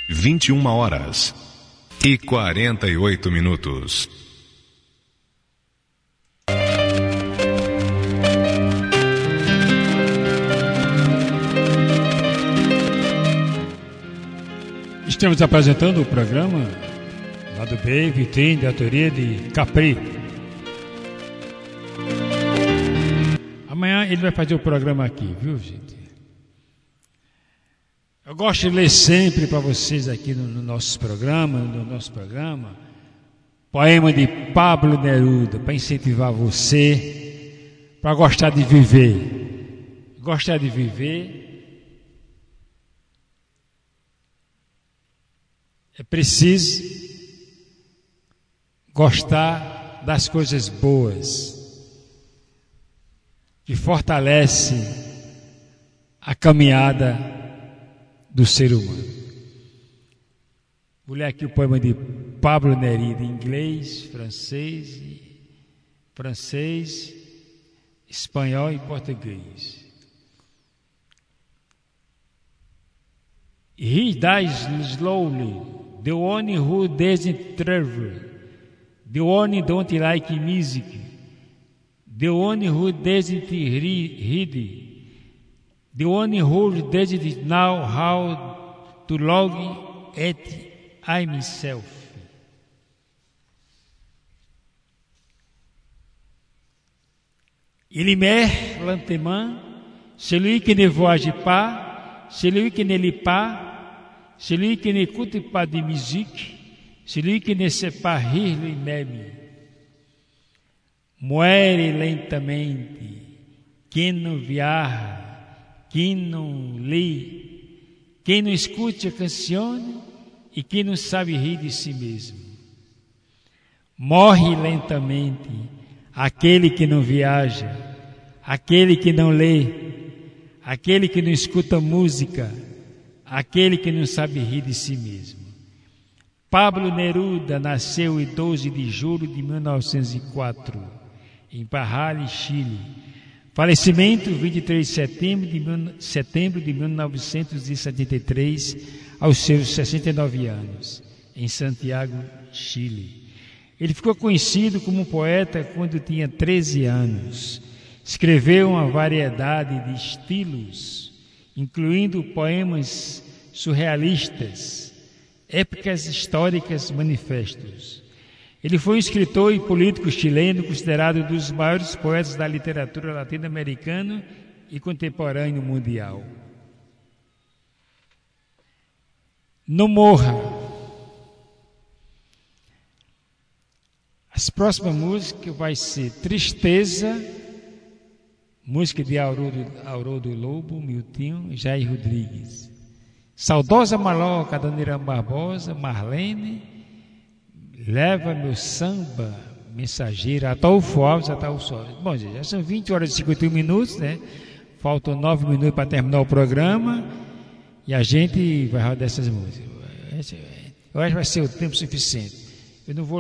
21h48. Estamos apresentando o programa Lado B, Vitrine, de autoria de Capri. Amanhã ele vai fazer o programa aqui, viu, gente? Eu gosto de ler sempre para vocês aqui no nosso programa, poema de Pablo Neruda, para incentivar você, para gostar de viver. Gostar de viver é preciso gostar das coisas boas, que fortalece a caminhada do ser humano. Vou ler aqui o poema de Pablo Neruda em inglês, francês, espanhol e português. He dies slowly, the one who doesn't travel, the one who don't like music, the one who doesn't read, the one who doesn't know how to log at himself. Il meurt lentement, celui qui ne voyage pas, celui qui ne lit pas, celui qui n'écoute pas de musique, celui qui ne sait pas rire lui-même. Muere lentamente quem não viaja, quem não lê, quem não escuta canção e quem não sabe rir de si mesmo. Morre lentamente aquele que não viaja, aquele que não lê, aquele que não escuta música, aquele que não sabe rir de si mesmo. Pablo Neruda nasceu em 12 de julho de 1904, em Parral, Chile. Falecimento 23 de setembro de 1973, aos seus 69 anos, em Santiago, Chile. Ele ficou conhecido como poeta quando tinha 13 anos. Escreveu uma variedade de estilos, incluindo poemas surrealistas, épicas históricas, manifestos. Ele foi um escritor e político chileno considerado um dos maiores poetas da literatura latino-americana e contemporâneo mundial. Não morra. As próximas músicas vai ser Tristeza, música de Haroldo Lobo, Miltinho e Jair Rodrigues. Saudosa Maloca, Dona Barbosa, Marlene, Leva Meu Samba, Mensageira, Ataúfo Alves, Ataúfo Alves. Bom, gente, já são 20 horas e 51 minutos, né? Faltam 9 minutos para terminar o programa e a gente vai rodar essas músicas. Eu acho que vai ser o tempo suficiente. Eu não vou